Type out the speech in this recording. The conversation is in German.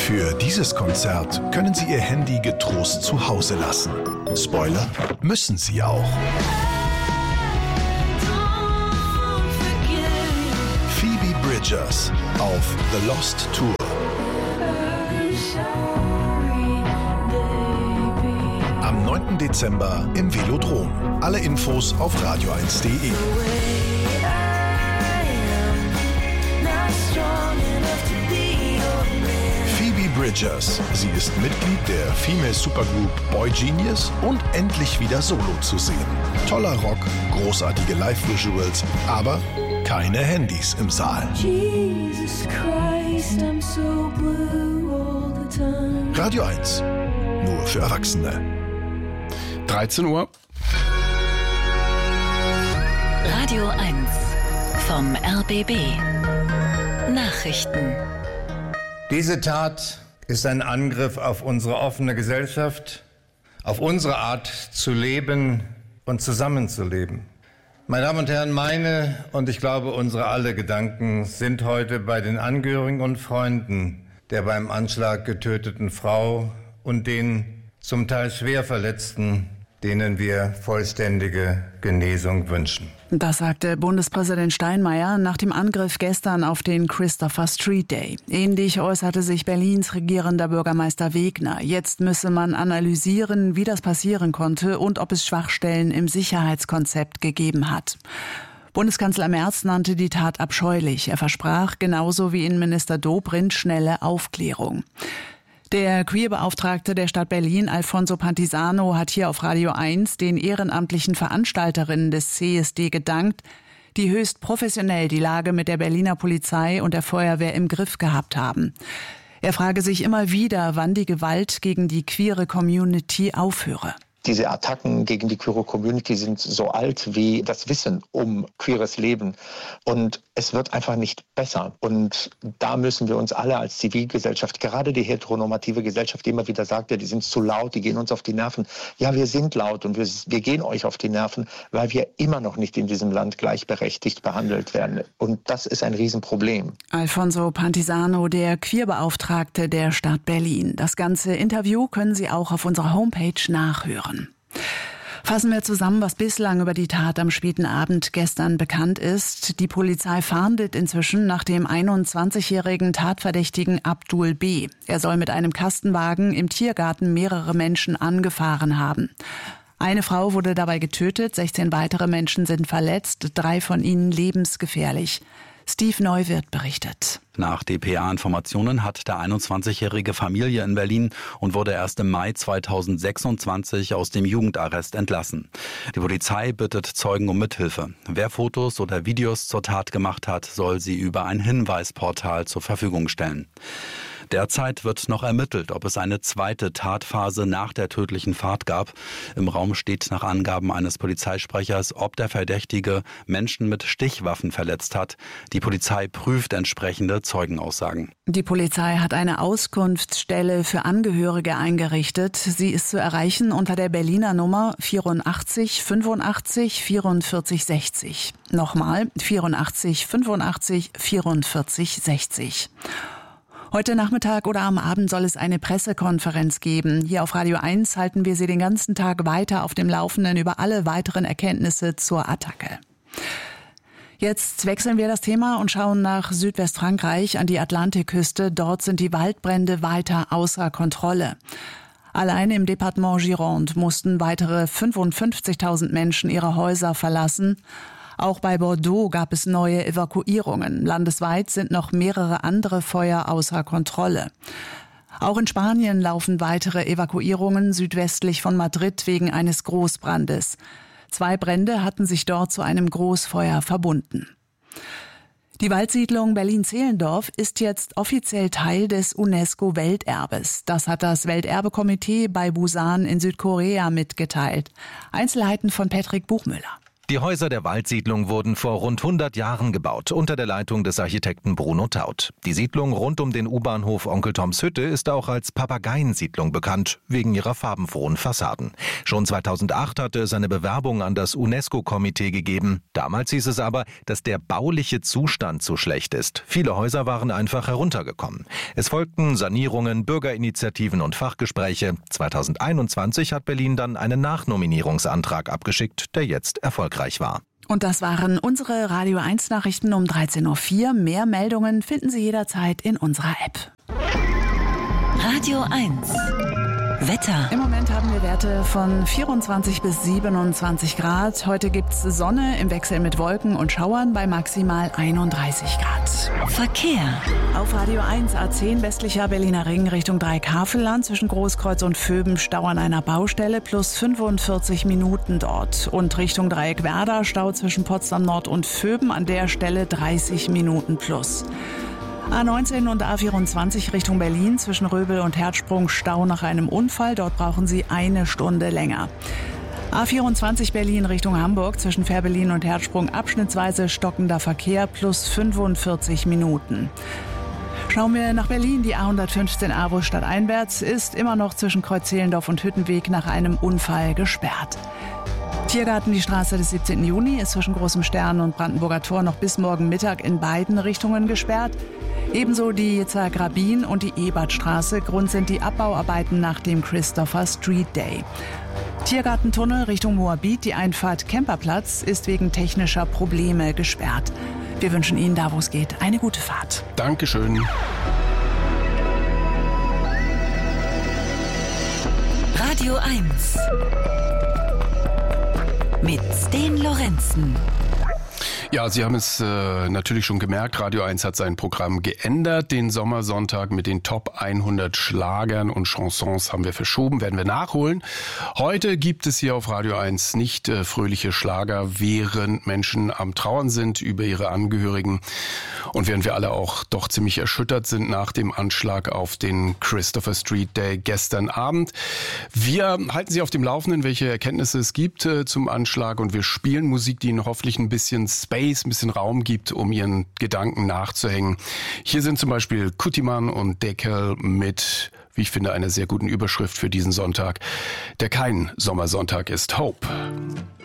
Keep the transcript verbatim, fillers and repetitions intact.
Für dieses Konzert können Sie Ihr Handy getrost zu Hause lassen. Spoiler, müssen Sie auch. Phoebe Bridgers auf The Lost Tour. Am neunten Dezember im Velodrom. Alle Infos auf radio eins punkt de. Phoebe Bridgers. Sie ist Mitglied der Female Supergroup Boy Genius und endlich wieder solo zu sehen. Toller Rock, großartige Live-Visuals, aber keine Handys im Saal. Jesus Christ, I'm so blue all the time. Radio eins. Nur für Erwachsene. dreizehn Uhr. Radio eins vom R B B. Nachrichten. Diese Tat ist ein Angriff auf unsere offene Gesellschaft, auf unsere Art zu leben und zusammenzuleben. Meine Damen und Herren, meine und ich glaube unsere alle Gedanken sind heute bei den Angehörigen und Freunden der beim Anschlag getöteten Frau und den zum Teil schwer Verletzten, denen wir vollständige Genesung wünschen. Das sagte Bundespräsident Steinmeier nach dem Angriff gestern auf den Christopher Street Day. Ähnlich äußerte sich Berlins regierender Bürgermeister Wegner. Jetzt müsse man analysieren, wie das passieren konnte und ob es Schwachstellen im Sicherheitskonzept gegeben hat. Bundeskanzler Merz nannte die Tat abscheulich. Er versprach, genauso wie Innenminister Dobrindt, schnelle Aufklärung. Der Queerbeauftragte der Stadt Berlin, Alfonso Pantisano, hat hier auf Radio eins den ehrenamtlichen Veranstalterinnen des C S D gedankt, die höchst professionell die Lage mit der Berliner Polizei und der Feuerwehr im Griff gehabt haben. Er frage sich immer wieder, wann die Gewalt gegen die queere Community aufhöre. Diese Attacken gegen die queere Community sind so alt wie das Wissen um queeres Leben. Und es wird einfach nicht besser. Und da müssen wir uns alle als Zivilgesellschaft, gerade die heteronormative Gesellschaft, die immer wieder sagt, ja, die sind zu laut, die gehen uns auf die Nerven. Ja, wir sind laut und wir, wir gehen euch auf die Nerven, weil wir immer noch nicht in diesem Land gleichberechtigt behandelt werden. Und das ist ein Riesenproblem. Alfonso Pantisano, der Queerbeauftragte der Stadt Berlin. Das ganze Interview können Sie auch auf unserer Homepage nachhören. Fassen wir zusammen, was bislang über die Tat am späten Abend gestern bekannt ist. Die Polizei fahndet inzwischen nach dem einundzwanzigjährigen Tatverdächtigen Abdul B. Er soll mit einem Kastenwagen im Tiergarten mehrere Menschen angefahren haben. Eine Frau wurde dabei getötet, sechzehn weitere Menschen sind verletzt, drei von ihnen lebensgefährlich. Steve Neuwirth berichtet. Nach D P A-Informationen hat der einundzwanzigjährige Familie in Berlin und wurde erst im Mai zweitausendsechsundzwanzig aus dem Jugendarrest entlassen. Die Polizei bittet Zeugen um Mithilfe. Wer Fotos oder Videos zur Tat gemacht hat, soll sie über ein Hinweisportal zur Verfügung stellen. Derzeit wird noch ermittelt, ob es eine zweite Tatphase nach der tödlichen Fahrt gab. Im Raum steht nach Angaben eines Polizeisprechers, ob der Verdächtige Menschen mit Stichwaffen verletzt hat. Die Polizei prüft entsprechende Zeugenaussagen. Die Polizei hat eine Auskunftsstelle für Angehörige eingerichtet. Sie ist zu erreichen unter der Berliner Nummer vierundachtzig fünfundachtzig vierundvierzig sechzig. Nochmal vierundachtzig fünfundachtzig vierundvierzig sechzig. Heute Nachmittag oder am Abend soll es eine Pressekonferenz geben. Hier auf Radio eins halten wir Sie den ganzen Tag weiter auf dem Laufenden über alle weiteren Erkenntnisse zur Attacke. Jetzt wechseln wir das Thema und schauen nach Südwestfrankreich an die Atlantikküste. Dort sind die Waldbrände weiter außer Kontrolle. Allein im Departement Gironde mussten weitere fünfundfünfzigtausend Menschen ihre Häuser verlassen. Auch bei Bordeaux gab es neue Evakuierungen. Landesweit sind noch mehrere andere Feuer außer Kontrolle. Auch in Spanien laufen weitere Evakuierungen südwestlich von Madrid wegen eines Großbrandes. Zwei Brände hatten sich dort zu einem Großfeuer verbunden. Die Waldsiedlung Berlin-Zehlendorf ist jetzt offiziell Teil des UNESCO-Welterbes. Das hat das Welterbekomitee bei Busan in Südkorea mitgeteilt. Einzelheiten von Patrick Buchmüller. Die Häuser der Waldsiedlung wurden vor rund hundert Jahren gebaut, unter der Leitung des Architekten Bruno Taut. Die Siedlung rund um den U-Bahnhof Onkel Toms Hütte ist auch als Papageiensiedlung bekannt, wegen ihrer farbenfrohen Fassaden. Schon zweitausendacht hatte es eine Bewerbung an das UNESCO-Komitee gegeben. Damals hieß es aber, dass der bauliche Zustand zu schlecht ist. Viele Häuser waren einfach heruntergekommen. Es folgten Sanierungen, Bürgerinitiativen und Fachgespräche. zweitausendeinundzwanzig hat Berlin dann einen Nachnominierungsantrag abgeschickt, der jetzt erfolgreich war. Und das waren unsere Radio eins Nachrichten um dreizehn Uhr vier. Mehr Meldungen finden Sie jederzeit in unserer App. Radio eins. Wetter. Im Moment haben wir Werte von vierundzwanzig bis siebenundzwanzig Grad. Heute gibt's Sonne im Wechsel mit Wolken und Schauern bei maximal einunddreißig Grad. Verkehr. Auf Radio eins A zehn westlicher Berliner Ring Richtung Dreieck-Havelland zwischen Großkreuz und Vöben Stau an einer Baustelle plus fünfundvierzig Minuten dort. Und Richtung Dreieck-Werder Stau zwischen Potsdam Nord und Vöben an der Stelle dreißig Minuten plus. A neunzehn und A vierundzwanzig Richtung Berlin zwischen Röbel und Herzsprung Stau nach einem Unfall. Dort brauchen Sie eine Stunde länger. A vierundzwanzig Berlin Richtung Hamburg zwischen Fährberlin und Herzsprung abschnittsweise stockender Verkehr plus fünfundvierzig Minuten. Schauen wir nach Berlin. Die A hundertfünfzehn Avus stadteinwärts ist immer noch zwischen Kreuz-Zehlendorf und Hüttenweg nach einem Unfall gesperrt. Tiergarten, die Straße des siebzehnten Juni, ist zwischen Großem Stern und Brandenburger Tor noch bis morgen Mittag in beiden Richtungen gesperrt. Ebenso die Zergrabin und die Ebertstraße. Grund sind die Abbauarbeiten nach dem Christopher Street Day. Tiergartentunnel Richtung Moabit, die Einfahrt Kemperplatz, ist wegen technischer Probleme gesperrt. Wir wünschen Ihnen da, wo es geht, eine gute Fahrt. Dankeschön. Radio eins. Mit Sten Lorenzen. Ja, Sie haben es äh, natürlich schon gemerkt, Radio eins hat sein Programm geändert. Den Sommersonntag mit den Top hundert Schlagern und Chansons haben wir verschoben, werden wir nachholen. Heute gibt es hier auf Radio eins nicht äh, fröhliche Schlager, während Menschen am Trauern sind über ihre Angehörigen und während wir alle auch doch ziemlich erschüttert sind nach dem Anschlag auf den Christopher Street Day gestern Abend. Wir halten Sie auf dem Laufenden, welche Erkenntnisse es gibt äh, zum Anschlag, und wir spielen Musik, die Ihnen hoffentlich ein bisschen Space, ein bisschen Raum gibt, um Ihren Gedanken nachzuhängen. Hier sind zum Beispiel Kutiman und Deckel mit, wie ich finde, einer sehr guten Überschrift für diesen Sonntag, der kein Sommersonntag ist. Hope.